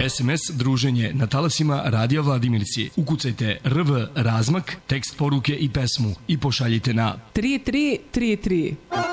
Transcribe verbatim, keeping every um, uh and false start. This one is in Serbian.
S M S druženje na talasima Radija Vladimirci. Ukucajte R V razmak, tekst poruke i pesmu i pošaljite na tri tri tri tri.